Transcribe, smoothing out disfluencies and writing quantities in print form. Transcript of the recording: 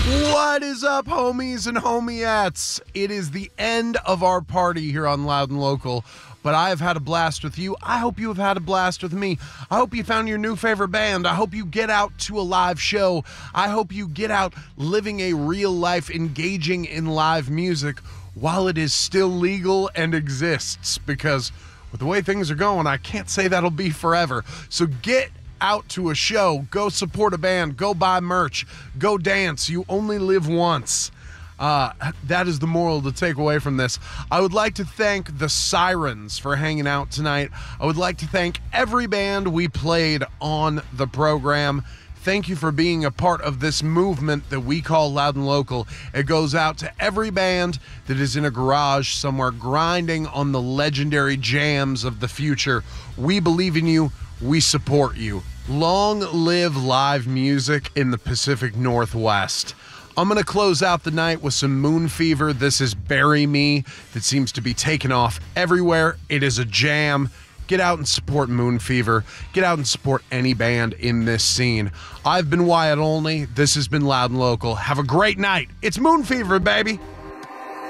What is up, homies and homiettes? It is the end of our party here on Loud and Local, but I have had a blast with you. I hope you have had a blast with me. I hope you found your new favorite band. I hope you get out to a live show. I hope you get out living a real life, engaging in live music while it is still legal and exists, because with the way things are going, I can't say that'll be forever. So get out to a show, go support a band, go buy merch, go dance. You only live once. That is the moral to take away from this. I would like to thank the Sirens for hanging out tonight. I would like to thank every band we played on the program. Thank you for being a part of this movement that we call Loud and Local. It goes out to every band that is in a garage somewhere grinding on the legendary jams of the future. We believe in you. We support you. Long live live music in the Pacific Northwest. I'm going to close out the night with some Moon Fever. This is Bury Me that seems to be taking off everywhere. It is a jam. Get out and support Moon Fever. Get out and support any band in this scene. I've been Wyatt Olney. This has been Loud and Local. Have a great night. It's Moon Fever, baby.